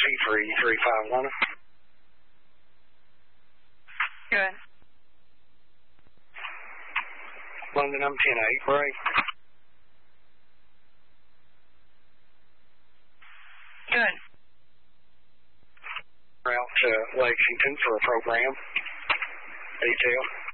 C3351. Good. London, I'm 10-8, break. Good. Route to Lexington for a program. Detail.